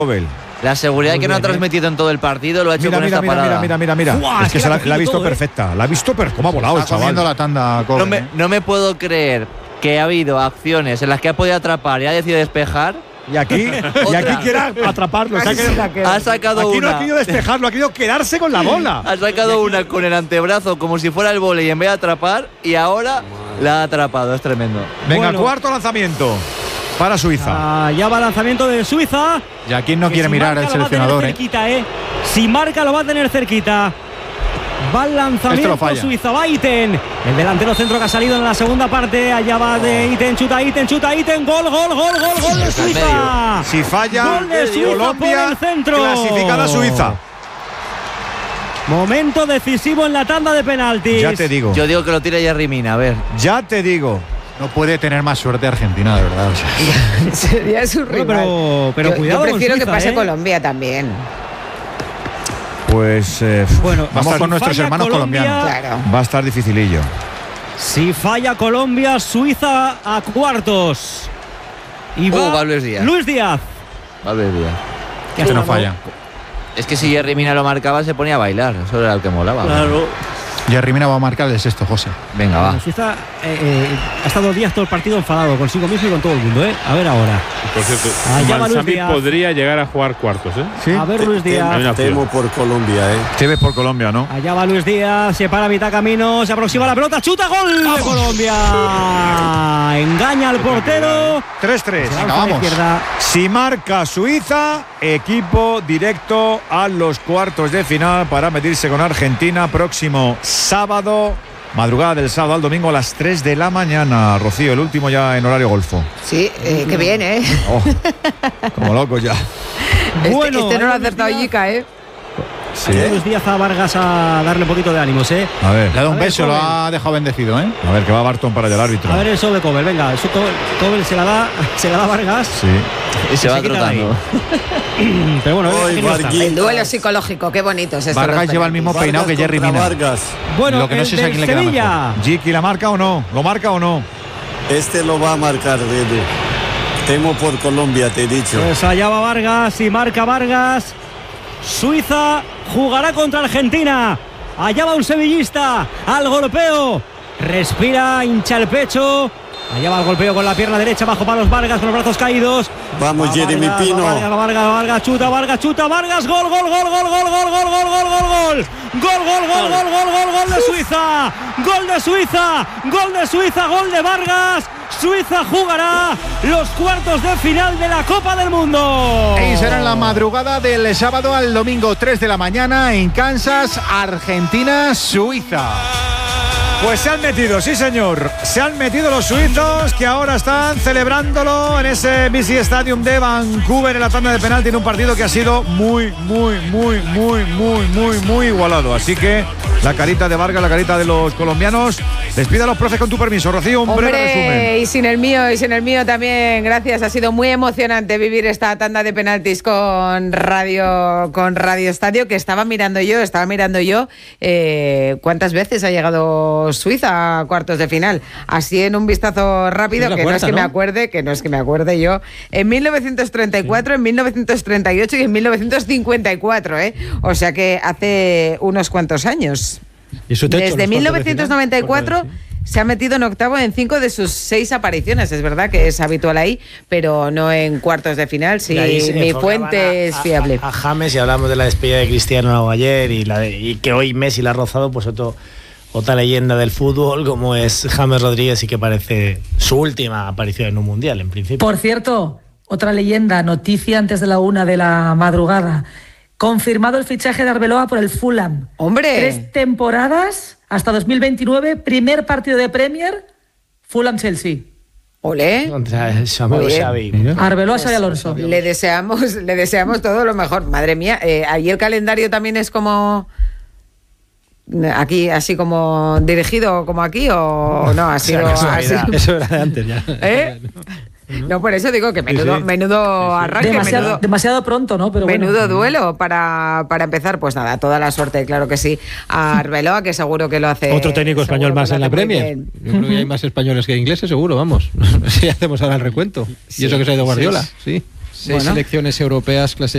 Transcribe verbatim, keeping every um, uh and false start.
La seguridad Muy que bien, no ha transmitido eh. en todo el partido lo ha hecho mira, con mira, esta mira, parada. Mira, mira, mira, mira. Es, es que, que la, la ha visto todo, perfecta. Eh. La ha visto, pero cómo ha volado el chaval. La tanda, no, me, no me puedo creer que ha habido acciones en las que ha podido atrapar y ha decidido despejar. Y aquí, y aquí quiere atraparlo. O sea que ha sacado aquí una. no ha querido despejarlo, ha querido quedarse con la bola. Ha sacado una con el antebrazo como si fuera el vóley en vez de atrapar y ahora la ha atrapado. Es tremendo. Venga, bueno. Cuarto lanzamiento para Suiza. Ah, ya va lanzamiento de Suiza. Y aquí no quiere si mirar el seleccionador. Cerquita, eh. Si marca lo va a tener cerquita. Va el lanzamiento Suiza, va Iten. El delantero centro que ha salido en la segunda parte. Allá va de Iten, chuta Iten, chuta Iten. Gol, gol, gol, gol, gol de Suiza. Si falla, gol de Suiza Colombia, por el centro. Clasificada Suiza. Momento decisivo en la tanda de penaltis. Ya te digo. Yo digo que lo tira Yerry Mina, a ver. Ya te digo. No puede tener más suerte Argentina, de verdad. O sea. Sería su rival. Pero, pero yo, cuidado. Yo prefiero con Suiza, que pase ¿eh? Colombia también. Pues eh, bueno, vamos con nuestros hermanos Colombia, colombianos. Claro. Va a estar dificilillo. Si falla Colombia, Suiza a cuartos. Y va, uh, va Luis Díaz. Luis Díaz. Va Luis Díaz. Que este no falla. Es que si Yerry Mina lo marcaba se ponía a bailar. Eso era el que molaba. Claro. Yerry Mina va a marcar el sexto, José. Venga, va. Bueno, Suiza eh, eh, ha estado Díaz todo el partido enfadado consigo mismo y con todo el mundo, ¿eh? A ver ahora. Por cierto, Balsami podría llegar a jugar cuartos, ¿eh? ¿Sí? A ver, Luis Díaz. Temo por Colombia, ¿eh? Te ves por Colombia, ¿no? Allá va Luis Díaz, se para a mitad camino, se aproxima la pelota, chuta, gol ¡Vamos! De Colombia. Engaña al portero. tres tres. Vamos. Si marca Suiza, equipo directo a los cuartos de final para medirse con Argentina próximo sábado, madrugada del sábado al domingo a las tres de la mañana. Rocío, el último ya en horario golfo. Sí, eh, que bien, ¿eh? Oh, como locos ya. Este, bueno, este no lo ha acertado Yica, ¿eh? Sí. Luis Díaz a Vargas a darle un poquito de ánimos, ¿eh? A ver. Le ha dado un ver, beso, Cobel. lo ha dejado bendecido, ¿eh? A ver, que va Barton para el árbitro. A ver eso de Cobel, venga, eso Cobel, Cobel se la da, se la da Vargas. Sí. Y se, se va trotando. Pero bueno, Hoy, es que no el duelo psicológico, qué bonito es esto. Vargas lleva el mismo peinado que Yerry Mina. Vargas. Bueno, lo que no el sé es a quién le queda Sevilla. mejor. Jiki, ¿la marca o no? ¿Lo marca o no? Este lo va a marcar, Dede. Temo por Colombia, te he dicho. Pues allá va Vargas y marca Vargas. Suiza jugará contra Argentina. Allá va un sevillista al golpeo. Respira, hincha el pecho. Allá va el golpeo con la pierna derecha bajo palos Vargas con los brazos caídos. Vamos, va Jeremy Vargas, Pino. va Vargas, va Vargas, va Vargas, chuta, Vargas, chuta, Vargas, gol, gol, gol, gol, gol, gol, gol, gol, gol, gol, gol. Gol, gol, gol, gol, gol, gol, gol de Suiza. Gol de Suiza. Gol de Suiza, gol de Vargas. Suiza jugará los cuartos de final de la Copa del Mundo. Y será en la madrugada del sábado al domingo, tres de la mañana en Kansas, Argentina, Suiza. Pues se han metido, sí señor, se han metido los suizos que ahora están celebrándolo en ese B C Stadium de Vancouver en la tanda de penalti en un partido que ha sido muy, muy, muy, muy, muy, muy, muy igualado. Así que la carita de Vargas, la carita de los colombianos. Despida a los profes con tu permiso, Rocío, un Hombre, breve resumen. Y sin el mío, y sin el mío también, gracias. Ha sido muy emocionante vivir esta tanda de penaltis con Radio, con Radio Estadio, que estaba mirando yo, estaba mirando yo eh, cuántas veces ha llegado Suiza a cuartos de final. Así en un vistazo rápido, es que cuarta, no es que ¿no? me acuerde, que no es que me acuerde yo. En mil novecientos treinta y cuatro, sí. En mil novecientos treinta y ocho y en mil novecientos cincuenta y cuatro, ¿eh? O sea que hace unos cuantos años. ¿Y su techo, desde mil novecientos noventa y cuatro se ha metido en octavo en cinco de sus seis apariciones. Es verdad que es habitual ahí, pero no en cuartos de final. Sí, mi fuente es fiable. A, a, a James, y hablamos de la despedida de Cristiano ayer y, la de, y que hoy Messi la ha rozado, pues otro, otra leyenda del fútbol como es James Rodríguez, y que parece su última aparición en un mundial, en principio. Por cierto, otra leyenda, noticia antes de la una de la madrugada. Confirmado el fichaje de Arbeloa por el Fulham. ¡Hombre! Tres temporadas hasta dos mil veintinueve, primer partido de Premier, Fulham-Chelsea. ¡Olé! Contra su amigo Xavi. Arbeloa, Xabi Alonso. Le deseamos, le deseamos todo lo mejor. Madre mía, eh, ahí el calendario también es como... Aquí, así como dirigido como aquí, o no, ha sido eso, así. Eso era de antes ya. ¿Eh? No, por eso digo que menudo, sí, sí. menudo sí, sí. arranque, demasiado, menudo, demasiado pronto, ¿no? Pero menudo bueno. duelo para, para empezar. Pues nada, toda la suerte, claro que sí, a Arbeloa, que seguro que lo hace. Otro técnico español más en la Premier. Yo creo que hay más españoles que ingleses, seguro, vamos. Si hacemos ahora el recuento. Sí, y eso que se ha ido Guardiola, sí. Seis bueno. selecciones europeas clasificadas.